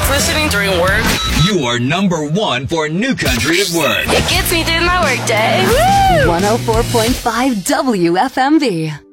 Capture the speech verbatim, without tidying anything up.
listening during work. You are number one for New Country at work. It gets me through my workday. one oh four point five W F M V.